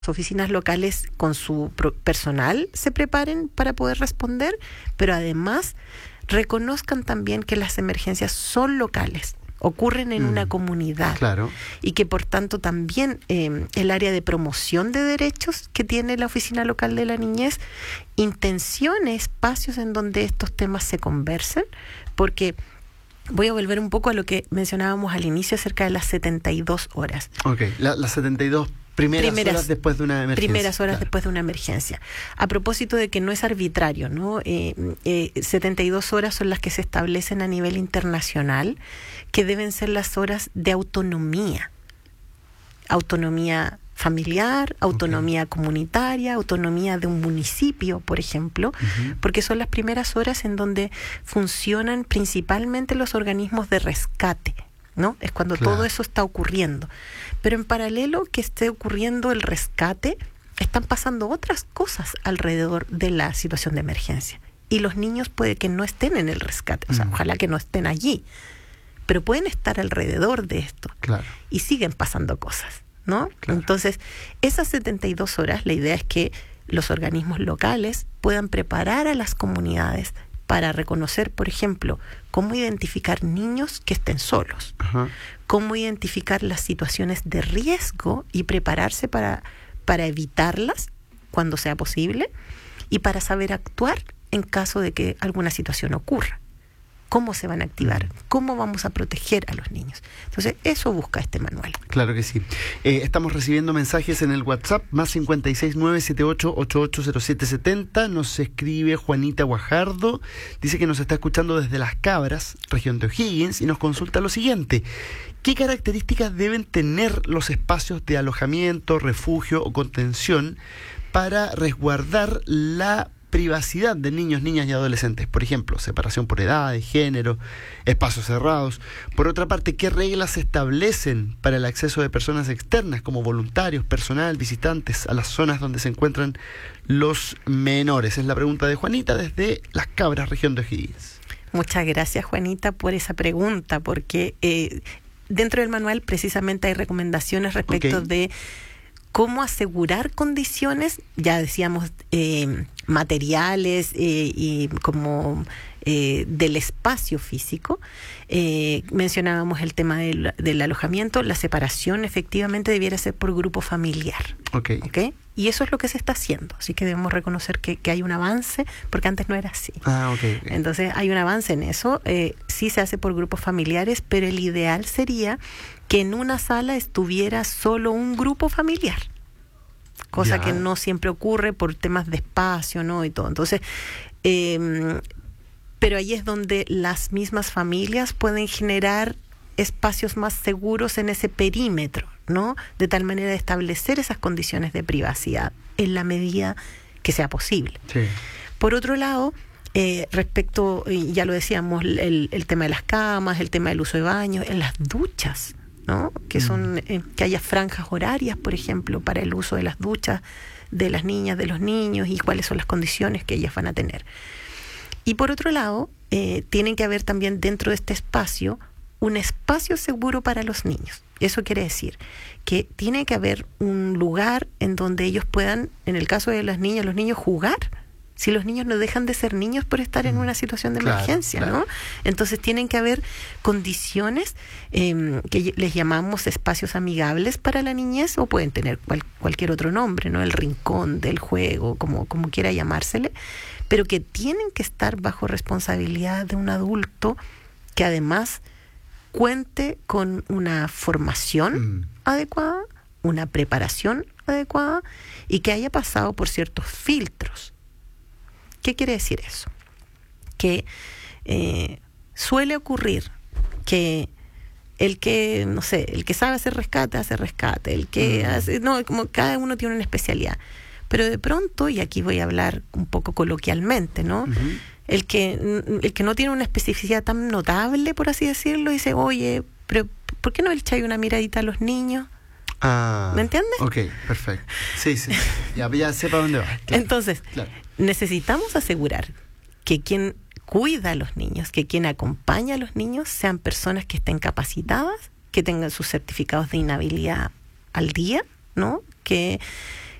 oficinas locales con su personal se preparen para poder responder, pero además reconozcan también que las emergencias son locales, ocurren en una comunidad, claro, y que por tanto también el área de promoción de derechos que tiene la Oficina Local de la Niñez intencione espacios en donde estos temas se conversen, porque voy a volver un poco a lo que mencionábamos al inicio acerca de las 72 horas. Ok, las 72 primeras horas después de una emergencia. Primeras horas después de una emergencia. A propósito de que no es arbitrario, ¿no? 72 horas son las que se establecen a nivel internacional, que deben ser las horas de autonomía. Autonomía familiar, autonomía comunitaria, autonomía de un municipio, por ejemplo, porque son las primeras horas en donde funcionan principalmente los organismos de rescate, ¿no? Es cuando todo eso está ocurriendo. Pero en paralelo que esté ocurriendo el rescate, están pasando otras cosas alrededor de la situación de emergencia. Y los niños puede que no estén en el rescate, o sea, ojalá que no estén allí, pero pueden estar alrededor de esto. Claro. Y siguen pasando cosas, ¿no? Claro. Entonces, esas 72 horas, la idea es que los organismos locales puedan preparar a las comunidades para reconocer, por ejemplo, cómo identificar niños que estén solos, cómo identificar las situaciones de riesgo y prepararse para evitarlas cuando sea posible, y para saber actuar en caso de que alguna situación ocurra. ¿Cómo se van a activar? ¿Cómo vamos a proteger a los niños? Entonces, eso busca este manual. Claro que sí. Estamos recibiendo mensajes en el WhatsApp, más 56978880770. Nos escribe Juanita Guajardo. Dice que nos está escuchando desde Las Cabras, región de O'Higgins, y nos consulta lo siguiente. ¿Qué características deben tener los espacios de alojamiento, refugio o contención para resguardar la privacidad de niños, niñas y adolescentes? Por ejemplo, separación por edades, género, espacios cerrados. Por otra parte, ¿qué reglas se establecen para el acceso de personas externas como voluntarios, personal, visitantes a las zonas donde se encuentran los menores? Es la pregunta de Juanita desde Las Cabras, región de O'Higgins. Muchas gracias, Juanita, por esa pregunta, porque dentro del manual precisamente hay recomendaciones respecto de cómo asegurar condiciones, ya decíamos, materiales y como del espacio físico. Mencionábamos el tema del alojamiento. La separación efectivamente debiera ser por grupo familiar. ¿Okay? Y eso es lo que se está haciendo. Así que debemos reconocer que hay un avance, porque antes no era así. Entonces hay un avance en eso. Sí se hace por grupos familiares, pero el ideal sería que en una sala estuviera solo un grupo familiar, cosa que no siempre ocurre por temas de espacio, ¿no? Y todo. Entonces, pero ahí es donde las mismas familias pueden generar espacios más seguros en ese perímetro, ¿no? De tal manera de establecer esas condiciones de privacidad en la medida que sea posible. Sí. Por otro lado, respecto, ya lo decíamos, el tema de las camas, el tema del uso de baños, en las duchas, ¿no? Que son que haya franjas horarias, por ejemplo, para el uso de las duchas de las niñas, de los niños, y cuáles son las condiciones que ellas van a tener. Y por otro lado, tienen que haber también dentro de este espacio un espacio seguro para los niños. Eso quiere decir que tiene que haber un lugar en donde ellos puedan, en el caso de las niñas, los niños, jugar. Si los niños no dejan de ser niños por estar en una situación de emergencia, ¿no? Entonces tienen que haber condiciones que les llamamos espacios amigables para la niñez, o pueden tener cualquier otro nombre, ¿no? El rincón del juego, como quiera llamársele, pero que tienen que estar bajo responsabilidad de un adulto que además cuente con una formación adecuada, una preparación adecuada, y que haya pasado por ciertos filtros. ¿Qué quiere decir eso? Que suele ocurrir que el que sabe hacer rescate, hace rescate, el que hace, no, como cada uno tiene una especialidad. Pero de pronto, y aquí voy a hablar un poco coloquialmente, ¿no? El que no tiene una especificidad tan notable, por así decirlo, dice, oye, pero ¿por qué no le echáis una miradita a los niños? ¿Me entiendes? Ok, perfecto. Sí. Ya sé para dónde va. Claro. Entonces, necesitamos asegurar que quien cuida a los niños, que quien acompaña a los niños, sean personas que estén capacitadas, que tengan sus certificados de inhabilidad al día, ¿no? Que